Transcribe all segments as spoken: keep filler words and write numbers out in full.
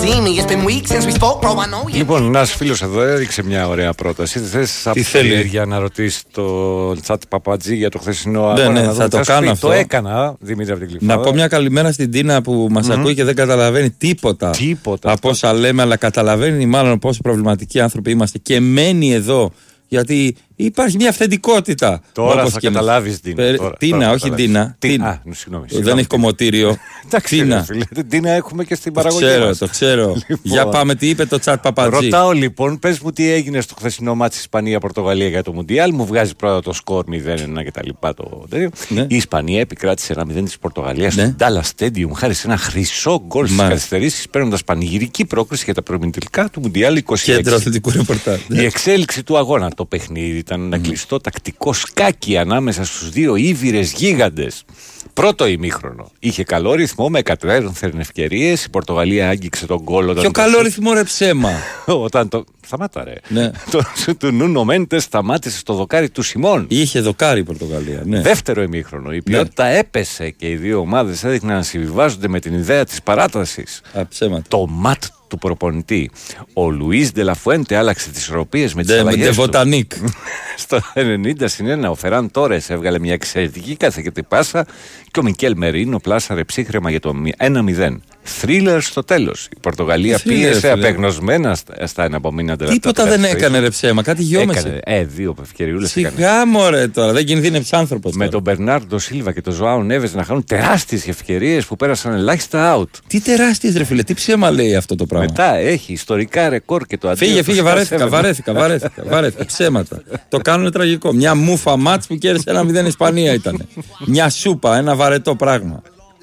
Λοιπόν, ένας φίλος εδώ έριξε μια ωραία πρόταση. Θες από περιέργεια να ρωτήσει το Τσάτ Παπατζή για το χθεσινό αγώνα? Ναι, ναι, θα το κάνω αυτό. Το έκανα, Δημήτρη από την Κλειφάδα. Να πω μια καλημέρα στην Τίνα που μας mm-hmm. ακούει και δεν καταλαβαίνει τίποτα, τίποτα από όσα λέμε, αλλά καταλαβαίνει μάλλον πόσο προβληματικοί άνθρωποι είμαστε και μένει εδώ. Γιατί υπάρχει μια αυθεντικότητα. Τώρα θα καταλάβεις Τίνα. Περι... Τώρα, Τίνα, τώρα, όχι Τίνα. Τίνα. Α, συγγνώμη, συγγνώμη. Δεν έχει κομμωτήριο. Τίνα. Τίνα έχουμε και στην παραγωγή. Το ξέρω, μας. το ξέρω. Λοιπόν, για πάμε, τι είπε το Τσάτ Παπατζή. Ρωτάω λοιπόν, πες μου τι έγινε στο χθεσινό μάτς Ισπανία-Πορτογαλία για το Μουντιάλ. Μου βγάζει πρώτα το σκορ μηδέν ένα και τα λοιπά. Το... Ναι. Η Ισπανία επικράτησε ένα μηδέν της Πορτογαλίας ναι. στο Dallas Stadium χάρη σε ένα χρυσό γκολ στις καθυστερήσεις, παίρνοντας πανηγυρική πρόκριση για τα προημιτελικά του Μουντιάλ είκοσι έξι. Κέντρο αθλητικού ρεπορτάζ. Η εξέλιξη του αγώνα, το παιχνίδι ήταν ένα κλειστό τακτικό σκάκι ανάμεσα στους δύο ήβιρες γίγαντες. Πρώτο ημίχρονο. Είχε καλό ρυθμό με εκατέρωθεν ευκαιρίες. Η Πορτογαλία άγγιξε τον γκολ. Ποιο καλό ρυθμό, ρε ψέμα. Όταν το. Σταμάτα, ρε. Ναι. Το του Νούνο Μέντες σταμάτησε στο δοκάρι του Σιμών. Είχε δοκάρι η Πορτογαλία. Ναι. Δεύτερο ημίχρονο. Η ποιότητα ναι. έπεσε και οι δύο ομάδες έδειχναν να συμβιβάζονται με την ιδέα της παράτασης. Α, ψέματα. Το ματ του προπονητή. Ο Λουίς Ντελαφουέντε άλλαξε τις ισορροπίες με τις De, αλλαγές de του. Στο ενενήντα συν ένα ο Φεράν Τόρες έβγαλε μια εξαιρετική καθηκετή πάσα και ο Μικέλ Μερίνο πλάσαρε ψύχρεμα για το ένα μηδέν. Θρίλερ στο τέλος. Η Πορτογαλία πίεσε απεγνωσμένα στα, στα εναπομείναντα λεπτά. Τίποτα δεν έκανε ρε ψέμα, κάτι γιόμεσε. Ε, δύο ευκαιριούλες έκανε. Σιγά μωρέ τώρα, δεν κινδύνευσε άνθρωπος. Με τον Μπερνάρντο Σίλβα και τον Ζωάο Νέβες να χάνουν τεράστιες ευκαιρίες που πέρασαν ελάχιστα out. Τι τεράστιες ρε φίλε, τι ψέμα λέει αυτό το πράγμα. Μετά έχει ιστορικά ρεκόρ και το αντίθετο. Φύγε, φύγε, βαρέθηκα, βαρέθηκα, βαρέθηκα, βαρέθηκα. Ψέματα. Το κάνουν τραγικό. Μια μούφα μάτς που κέρδισε ένα μηδέν Ισπανία ήταν. Μια σούπα, ένα βαρετό πράγμα.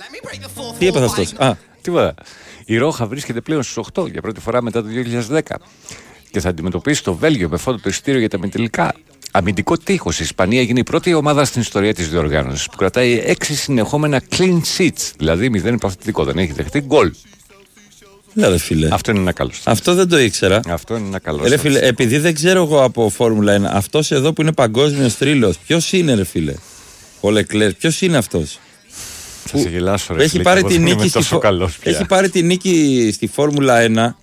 Τι έπαθε αυτός. Α, τίποτα. Η Ρόχα βρίσκεται πλέον στους οκτώ για πρώτη φορά μετά το δύο χιλιάδες δέκα και θα αντιμετωπίσει το Βέλγιο με φόντο το εισιτήριο για τα μητελικά. Αμυντικό τείχος. Η Ισπανία έγινε η πρώτη ομάδα στην ιστορία της διοργάνωσης που κρατάει έξι συνεχόμενα clean sheets, δηλαδή μηδέν παθητικό. Δεν έχει δεχτεί γκολ. Λάδε, φίλε. Αυτό είναι ένα καλό. Αυτό δεν το ήξερα. Αυτό είναι ένα καλό. Ρε φίλε, επειδή δεν ξέρω εγώ από Φόρμουλα ένα, αυτός εδώ που είναι παγκόσμιος θρύλος, ποιος είναι ρε φίλε? Ο Λεκλέρ, ποιος είναι αυτός? Θα σε γελάσω, ρε, έχει, φίλε, πάρει τη νίκη στη... καλός, έχει πάρει τη νίκη στη Φόρμουλα ένα